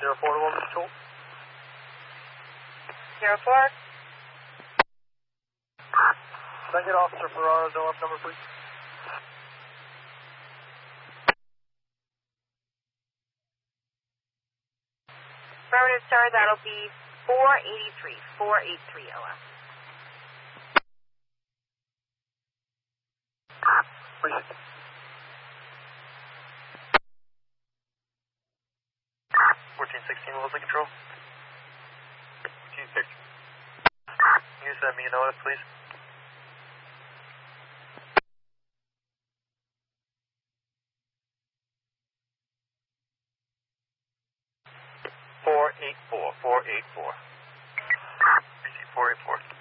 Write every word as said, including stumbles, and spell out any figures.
zero four to one control. Zero four. Can I get Officer Ferraro's O M number, please? Affirmative, sir. That'll be four eighty-three. four eighty-three O M. Appreciate it. fourteen sixteen, what was the control? fourteen sixteen. Can you send me a notice, please? four eight four, four eight four. Receive four eight four.